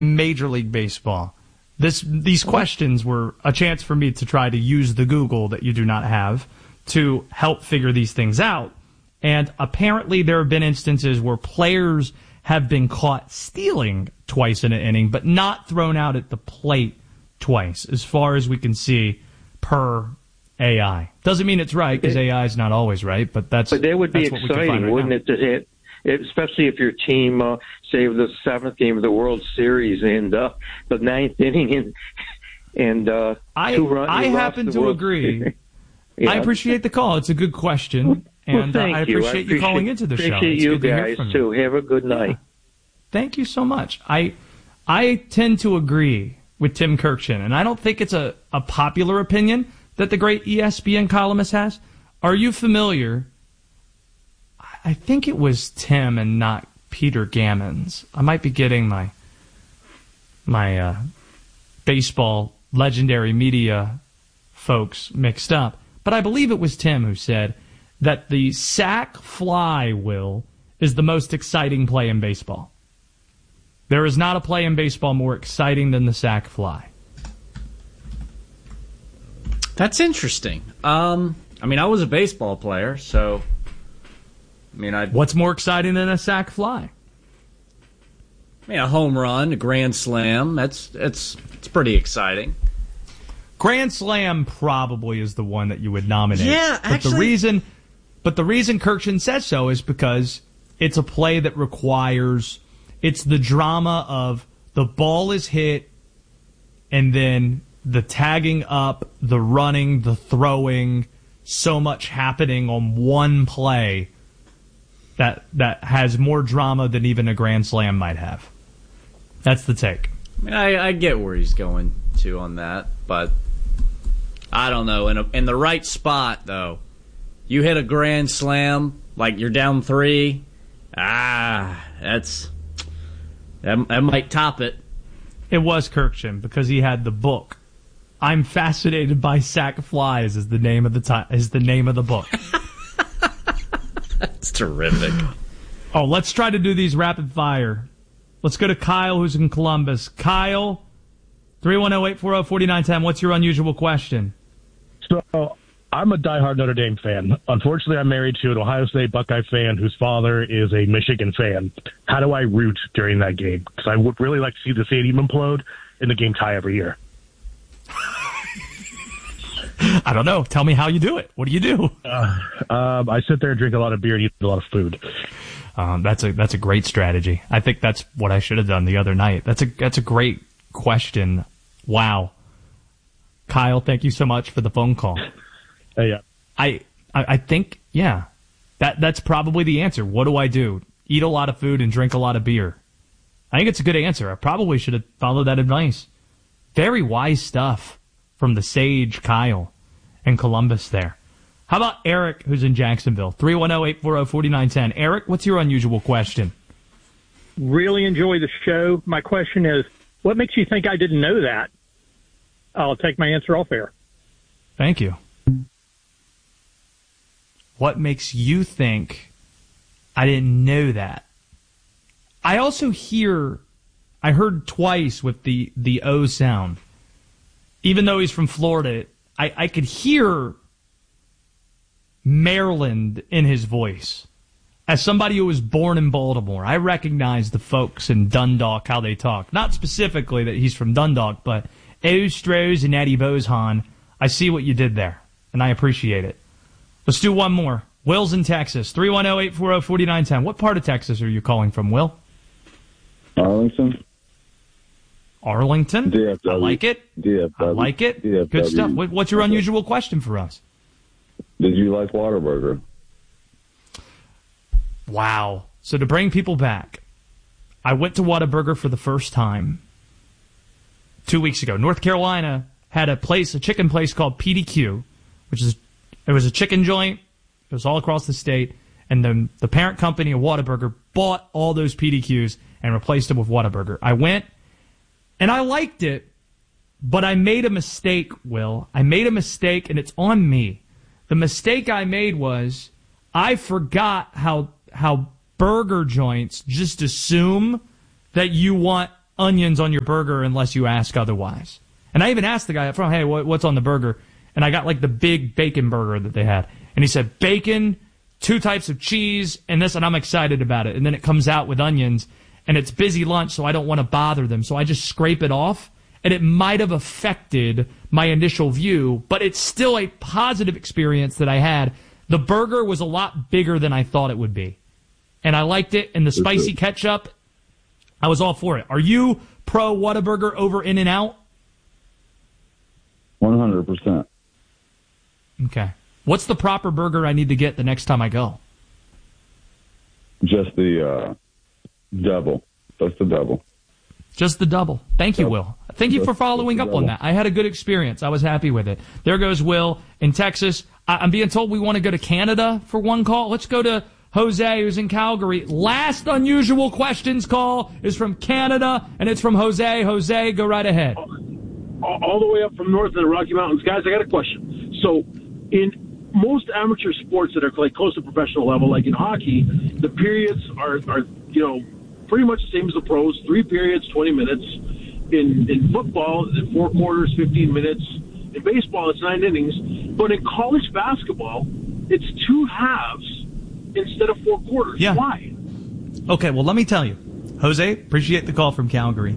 Major League Baseball. These questions were a chance for me to try to use the Google that you do not have to help figure these things out. And apparently there have been instances where players have been caught stealing twice in an inning, but not thrown out at the plate twice, as far as we can see, per AI. Doesn't mean it's right, because AI is not always right, but that's But that would be exciting, wouldn't it, to hit, especially if your team, say, the seventh game of the World Series and the ninth inning, and I happen to agree. Yeah. I appreciate the call. It's a good question, and well, I appreciate you calling into the show. Appreciate you guys, too. Have a good night. Yeah. Thank you so much. I tend to agree with Tim Kurkjian, and I don't think it's a popular opinion that the great ESPN columnist has. Are you familiar? I think it was Tim and not Peter Gammons. I might be getting my baseball legendary media folks mixed up. But I believe it was Tim who said that the sac fly, Will, is the most exciting play in baseball. There is not a play in baseball more exciting than the sac fly. That's interesting. I was a baseball player, so... What's more exciting than a sac fly? A home run, a grand slam. It's pretty exciting. Grand slam probably is the one that you would nominate. Yeah, actually. But the reason Kurkjian says so is because it's a play that requires... It's the drama of the ball is hit, and then the tagging up, the running, the throwing, so much happening on one play that has more drama than even a grand slam might have. That's the take. I get where he's going to on that, but I don't know. In the right spot, though, you hit a grand slam, like you're down 3, that might top it. It was Kurkjian because he had the book. I'm Fascinated by Sac Flies is the name of the book. That's terrific. Oh, let's try to do these rapid fire. Let's go to Kyle, who's in Columbus. Kyle, 310-840-4910. What's your unusual question? So, I'm a diehard Notre Dame fan. Unfortunately, I'm married to an Ohio State Buckeye fan whose father is a Michigan fan. How do I root during that game? Because I would really like to see the stadium implode and the game tie every year. I don't know. Tell me how you do it. What do you do? I sit there and drink a lot of beer and eat a lot of food. That's a great strategy. I think that's what I should have done the other night. That's a great question. Wow. Kyle, thank you so much for the phone call. Yeah. I think, yeah, that's probably the answer. What do I do? Eat a lot of food and drink a lot of beer. I think it's a good answer. I probably should have followed that advice. Very wise stuff from the sage Kyle in Columbus there. How about Eric, who's in Jacksonville? 310-840-4910. Eric, what's your unusual question? Really enjoy the show. My question is, what makes you think I didn't know that? I'll take my answer off air. Thank you. What makes you think I didn't know that? I also I heard twice with the O sound. Even though he's from Florida, I could hear Maryland in his voice. As somebody who was born in Baltimore, I recognize the folks in Dundalk, how they talk. Not specifically that he's from Dundalk, but Ostros and Eddie Bozhan, I see what you did there, and I appreciate it. Let's do one more. Will's in Texas, 310-840-4910. What part of Texas are you calling from, Will? Arlington. Arlington? DFW. I like it. DFW. I like it. DFW. Good stuff. What's your unusual question for us? Did you like Whataburger? Wow. So to bring people back, I went to Whataburger for the first time 2 weeks ago. North Carolina had a chicken place called PDQ, it was a chicken joint. It was all across the state. And then the parent company of Whataburger bought all those PDQs and replaced them with Whataburger. I went, and I liked it, but I made a mistake, Will. I made a mistake, and it's on me. The mistake I made was I forgot how burger joints just assume that you want onions on your burger unless you ask otherwise. And I even asked the guy up front, hey, what's on the burger? And I got like the big bacon burger that they had. And he said, bacon, 2 types of cheese, and this, and I'm excited about it. And then it comes out with onions, and it's busy lunch, so I don't want to bother them. So I just scrape it off, and it might have affected my initial view, but it's still a positive experience that I had. The burger was a lot bigger than I thought it would be. And I liked it, and the spicy ketchup, I was all for it. Are you pro Whataburger over In-N-Out? 100%. Okay. What's the proper burger I need to get the next time I go? Just the double. Just the double. Just the double. Thank you, Will. Thank you for following up on that. I had a good experience. I was happy with it. There goes Will in Texas. I'm being told we want to go to Canada for one call. Let's go to Jose, who's in Calgary. Last unusual questions call is from Canada, and it's from Jose. Jose, go right ahead. All the way up from north of the Rocky Mountains. Guys, I got a question. So in most amateur sports that are like close to professional level, like in hockey, the periods are pretty much the same as the pros. 3 periods, 20 minutes. In football, 4 quarters, 15 minutes. In baseball, it's 9 innings. But in college basketball, it's 2 halves instead of 4 quarters. Yeah. Why? Okay, well, let me tell you. Jose, appreciate the call from Calgary.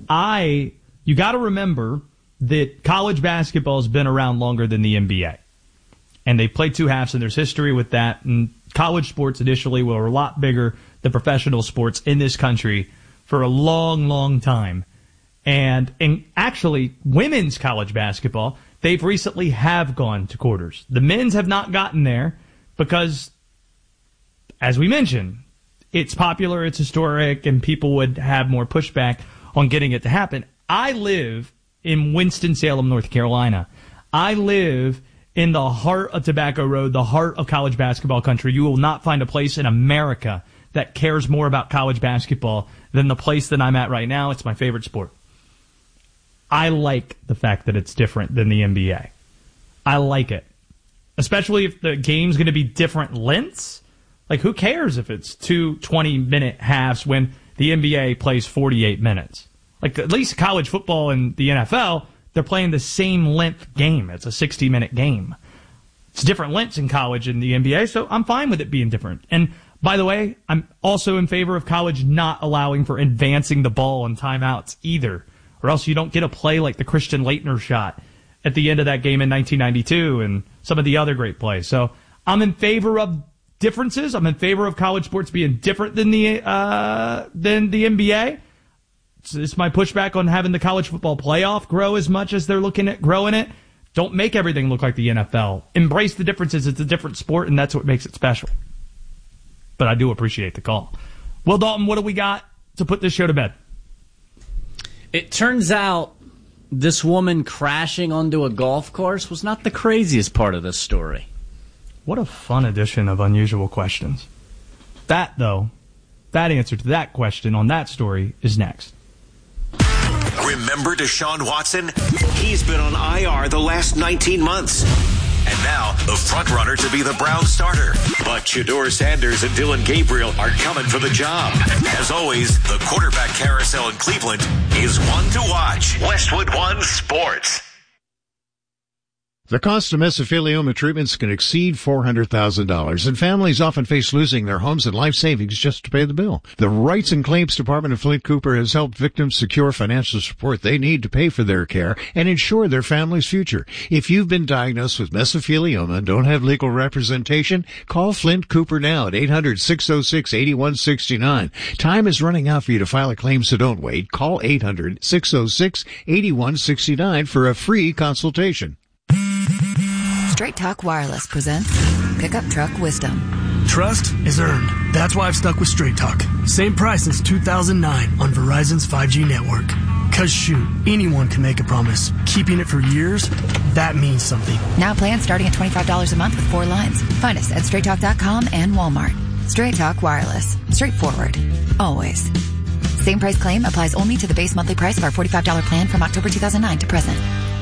You got to remember that college basketball has been around longer than the NBA. And they played 2 halves, and there's history with that. And college sports initially were a lot bigger than professional sports in this country for a long, long time. And actually, women's college basketball, they've recently have gone to quarters. The men's have not gotten there because, as we mentioned, it's popular, it's historic, and people would have more pushback on getting it to happen. I live in Winston-Salem, North Carolina. I live in the heart of Tobacco Road, the heart of college basketball country. You will not find a place in America that cares more about college basketball than the place that I'm at right now. It's my favorite sport. I like the fact that it's different than the NBA. I like it. Especially if the game's going to be different lengths. Like, who cares if it's 2 20-minute halves when the NBA plays 48 minutes? Like, at least college football and the NFL, they're playing the same length game. It's a 60-minute game. It's different lengths in college and the NBA, so I'm fine with it being different. And, by the way, I'm also in favor of college not allowing for advancing the ball on timeouts either, or else you don't get a play like the Christian Laettner shot at the end of that game in 1992 and some of the other great plays. So I'm in favor of differences. I'm in favor of college sports being different than the NBA. It's my pushback on having the college football playoff grow as much as they're looking at growing it. Don't make everything look like the NFL. Embrace the differences. It's a different sport, and that's what makes it special. But I do appreciate the call. Will Dalton, what do we got to put this show to bed? It turns out this woman crashing onto a golf course was not the craziest part of this story. What a fun edition of Unusual Questions. That answer to that question on that story is next. Remember Deshaun Watson? He's been on IR the last 19 months. And now, the front-runner to be the Browns starter. But Shedeur Sanders and Dillon Gabriel are coming for the job. As always, the quarterback carousel in Cleveland is one to watch. Westwood One Sports. The cost of mesothelioma treatments can exceed $400,000, and families often face losing their homes and life savings just to pay the bill. The Rights and Claims Department of Flint Cooper has helped victims secure financial support they need to pay for their care and ensure their family's future. If you've been diagnosed with mesothelioma and don't have legal representation, call Flint Cooper now at 800-606-8169. Time is running out for you to file a claim, so don't wait. Call 800-606-8169 for a free consultation. Straight Talk Wireless presents Pickup Truck Wisdom. Trust is earned. That's why I've stuck with Straight Talk. Same price since 2009 on Verizon's 5G network. Cause shoot, anyone can make a promise. Keeping it for years, that means something. Now plans starting at $25 a month with 4 lines. Find us at StraightTalk.com and Walmart. Straight Talk Wireless. Straightforward. Always. Same price claim applies only to the base monthly price of our $45 plan from October 2009 to present.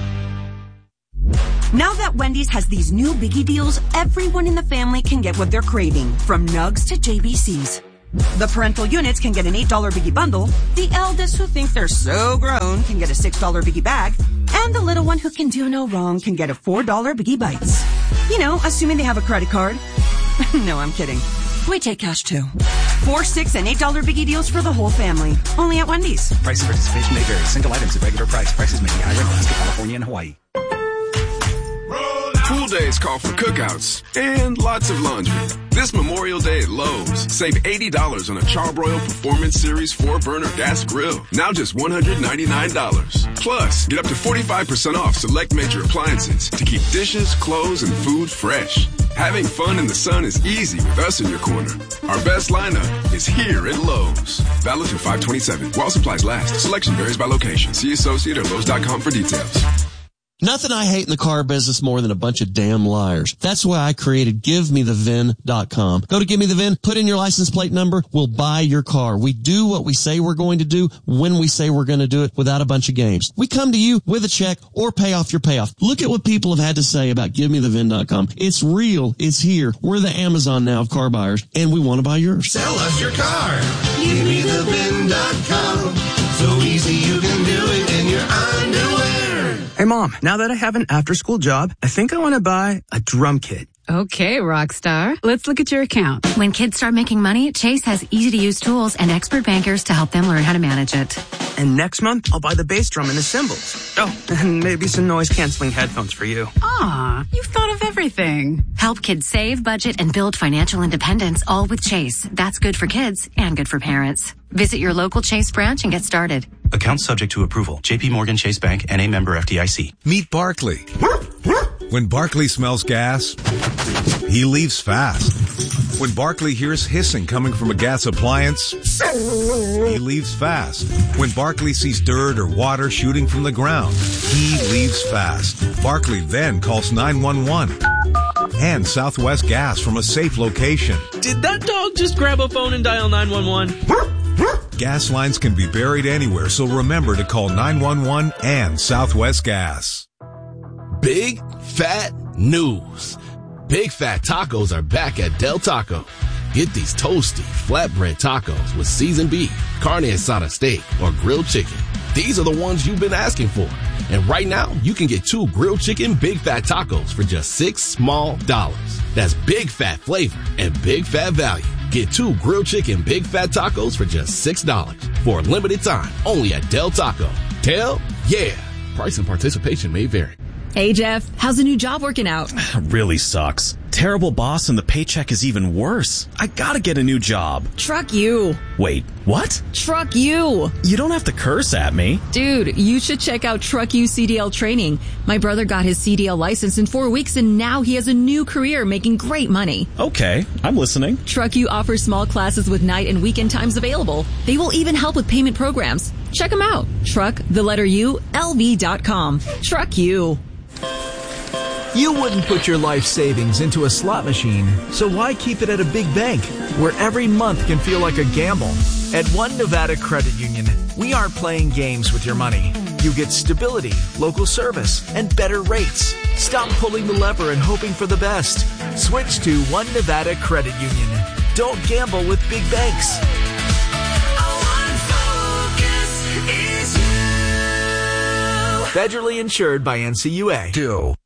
Now that Wendy's has these new biggie deals, everyone in the family can get what they're craving, from nugs to JBCs. The parental units can get an $8 Biggie bundle. The eldest who think they're so grown can get a $6 Biggie bag. And the little one who can do no wrong can get a $4 Biggie Bites. You know, assuming they have a credit card. No, I'm kidding. We take cash too. 4, 6, and $8 Biggie deals for the whole family. Only at Wendy's. Price and participation may vary. Single items at regular price. Prices may be higher in Alaska, California, and Hawaii. Pool days call for cookouts and lots of laundry. This Memorial Day at Lowe's, save $80 on a Charbroil Performance Series 4-burner gas grill. Now just $199. Plus, get up to 45% off select major appliances to keep dishes, clothes, and food fresh. Having fun in the sun is easy with us in your corner. Our best lineup is here at Lowe's. Valid through 5/27. While supplies last. Selection varies by location. See associate or Lowe's.com for details. Nothing I hate in the car business more than a bunch of damn liars. That's why I created GiveMeTheVin.com. Go to Give Me the VIN, put in your license plate number, we'll buy your car. We do what we say we're going to do when we say we're going to do it without a bunch of games. We come to you with a check or pay off your payoff. Look at what people have had to say about GiveMeTheVin.com. It's real. It's here. We're the Amazon now of car buyers, and we want to buy yours. Sell us your car. GiveMeTheVin.com. So easy you can do it in your underwear. Hey, Mom, now that I have an after-school job, I think I want to buy a drum kit. Okay, Rockstar. Let's look at your account. When kids start making money, Chase has easy-to-use tools and expert bankers to help them learn how to manage it. And next month, I'll buy the bass drum and the cymbals. Oh, and maybe some noise-canceling headphones for you. Aw, you've thought of everything. Help kids save, budget, and build financial independence, all with Chase. That's good for kids and good for parents. Visit your local Chase branch and get started. Account subject to approval. J.P. Morgan Chase Bank, N.A. member FDIC. Meet Barkley. When Barkley smells gas, he leaves fast. When Barkley hears hissing coming from a gas appliance, he leaves fast. When Barkley sees dirt or water shooting from the ground, he leaves fast. Barkley then calls 911 and Southwest Gas from a safe location. Did that dog just grab a phone and dial 911? Gas lines can be buried anywhere, so remember to call 911 and Southwest Gas. Big fat news. Big Fat Tacos are back at Del Taco. Get these toasty, flatbread tacos with seasoned beef, carne asada steak, or grilled chicken. These are the ones you've been asking for. And right now, you can get 2 grilled chicken Big Fat Tacos for just $6 small. That's big fat flavor and big fat value. Get 2 grilled chicken Big Fat Tacos for just $6 for a limited time only at Del Taco. Del, yeah. Price and participation may vary. Hey, Jeff, how's the new job working out? Really sucks. Terrible boss and the paycheck is even worse. I gotta get a new job. Truck you. Wait, what? Truck you. You don't have to curse at me. Dude, you should check out Truck You CDL training. My brother got his CDL license in 4 weeks and now he has a new career making great money. Okay, I'm listening. Truck You offers small classes with night and weekend times available. They will even help with payment programs. Check them out. LV.com. Truck You. You wouldn't put your life savings into a slot machine, so why keep it at a big bank where every month can feel like a gamble? At One Nevada Credit Union, we aren't playing games with your money. You get stability, local service, and better rates. Stop pulling the lever and hoping for the best. Switch to One Nevada Credit Union. Don't gamble with big banks. Federally insured by NCUA.